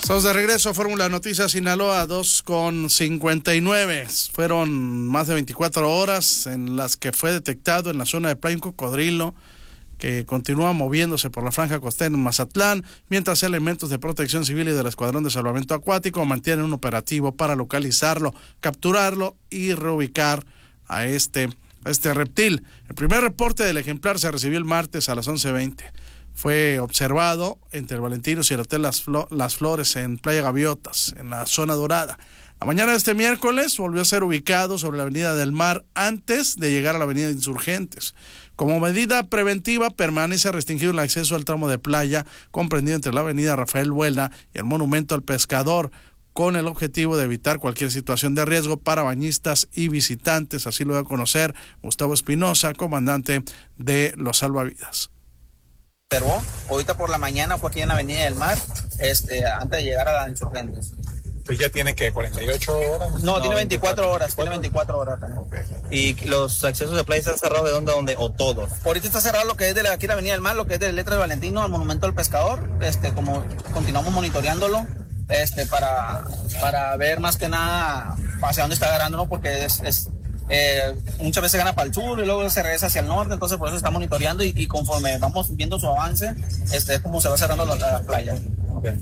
Estamos de regreso a Fórmula Noticias Sinaloa, 2:59. Fueron más de 24 horas en las que fue detectado en la zona de playa un cocodrilo que continúa moviéndose por la franja costera en Mazatlán, mientras elementos de protección civil y del Escuadrón de Salvamento Acuático mantienen un operativo para localizarlo, capturarlo y reubicar a este reptil. El primer reporte del ejemplar se recibió el martes a las 11:20. Fue observado entre el Valentinos y el Hotel Las Flores en Playa Gaviotas, en la zona dorada. La mañana de este miércoles volvió a ser ubicado sobre la Avenida del Mar antes de llegar a la Avenida de Insurgentes. Como medida preventiva, permanece restringido el acceso al tramo de playa comprendido entre la Avenida Rafael Buelna y el Monumento al Pescador, con el objetivo de evitar cualquier situación de riesgo para bañistas y visitantes. Así lo dio a conocer Gustavo Espinosa, comandante de los salvavidas. Observó, ahorita por la mañana fue aquí en la Avenida del Mar, antes de llegar a las Insurgentes. Pues ya tiene que 48 horas. No, tiene 24 horas, tiene 24 horas también. Okay. Y los accesos de playa están cerrados de dónde o todos. Ahorita está cerrado lo que es de aquí la Avenida del Mar, lo que es de Letra de Valentino al Monumento al Pescador, como continuamos monitoreándolo, para ver más que nada hacia dónde está agarrando, ¿no? Porque muchas veces gana para el sur y luego se regresa hacia el norte, entonces por eso está monitoreando y conforme vamos viendo su avance, es como se va cerrando la playa. Okay.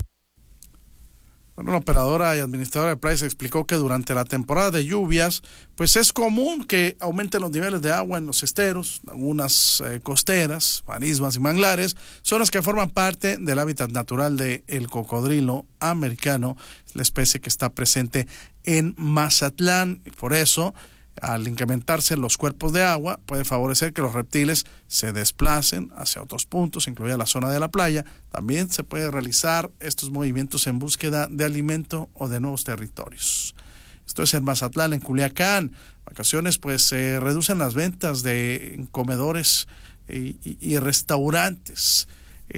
Bueno, la operadora y administradora de playas explicó que durante la temporada de lluvias, pues es común que aumenten los niveles de agua en los esteros, algunas costeras, marismas y manglares, zonas que forman parte del hábitat natural del cocodrilo americano, la especie que está presente en Mazatlán, y por eso, al incrementarse los cuerpos de agua, puede favorecer que los reptiles se desplacen hacia otros puntos, incluida la zona de la playa. También se puede realizar estos movimientos en búsqueda de alimento o de nuevos territorios. Esto es en Mazatlán, en Culiacán. Vacaciones, pues se reducen las ventas de comedores y restaurantes.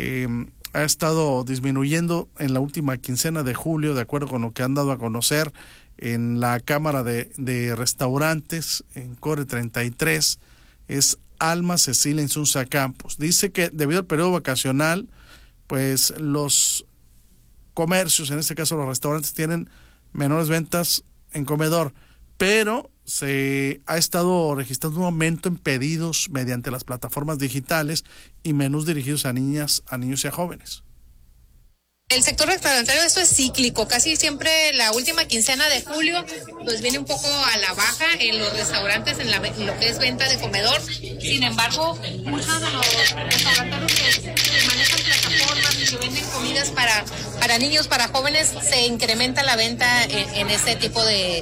Ha estado disminuyendo en la última quincena de julio, de acuerdo con lo que han dado a conocer en la Cámara de Restaurantes, en Core 33, es Alma Cecilia Insunza Campos. Dice que debido al periodo vacacional, pues los comercios, en este caso los restaurantes, tienen menores ventas en comedor, pero se ha estado registrando un aumento en pedidos mediante las plataformas digitales y menús dirigidos a niñas, a niños y a jóvenes. El sector restaurantero, esto es cíclico, casi siempre la última quincena de julio pues viene un poco a la baja en los restaurantes, en lo que es venta de comedor. Sin embargo, muchos de los restauranteros que manejan plataformas y que venden comidas para niños, para jóvenes, se incrementa la venta en ese tipo de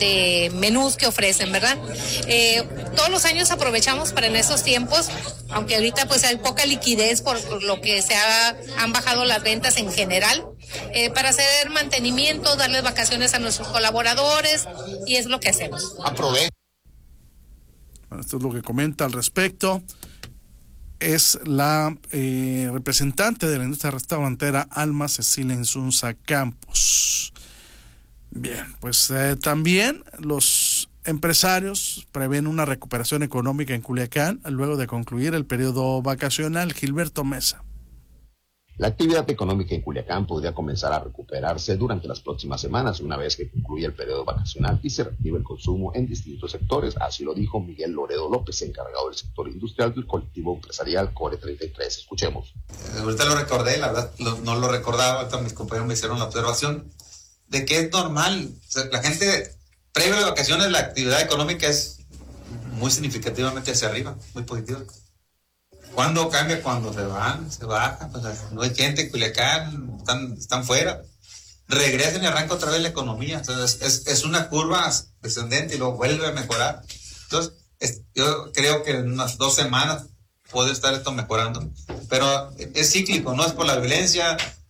menús que ofrecen, ¿verdad? Todos los años aprovechamos para en estos tiempos, aunque ahorita pues hay poca liquidez por lo que han bajado las ventas en general, para hacer mantenimiento, darles vacaciones a nuestros colaboradores, y es lo que hacemos. Bueno, esto es lo que comenta al respecto. Es la representante de la industria restaurantera, Alma Cecilia Insunza Campos. Bien, pues también los empresarios prevén una recuperación económica en Culiacán luego de concluir el periodo vacacional. Gilberto Mesa. La actividad económica en Culiacán podría comenzar a recuperarse durante las próximas semanas, una vez que concluya el periodo vacacional y se reactive el consumo en distintos sectores. Así lo dijo Miguel Loredo López, encargado del sector industrial del colectivo empresarial Core 33. Escuchemos. Ahorita lo recordé, la verdad no lo recordaba, ahorita mis compañeros me hicieron la observación de que es normal. O sea, la gente, previo a las vacaciones, la actividad económica es muy significativamente hacia arriba, muy positiva. ¿Cuándo cambia? Cuando se bajan, pues no hay gente en Culiacán, están fuera, regresan y arranca otra vez la economía. Entonces es una curva descendente y luego vuelve a mejorar. Entonces yo creo que en unas 2 semanas puede estar esto mejorando, pero es cíclico, no es por la violencia,